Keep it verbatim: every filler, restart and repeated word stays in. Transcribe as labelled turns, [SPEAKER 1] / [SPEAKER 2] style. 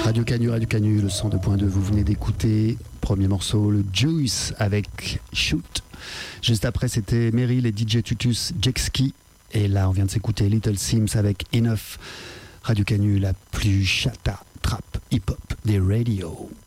[SPEAKER 1] Radio Canu, Radio Canu, le cent deux point deux, vous venez d'écouter. Premier morceau, le Juice avec Shoot. Juste après, c'était Meryl et D J Tutus, Jetski. Et là, on vient de s'écouter Little Sims avec Enough. Radio Canu, la plus chata, trap, hip-hop des radios.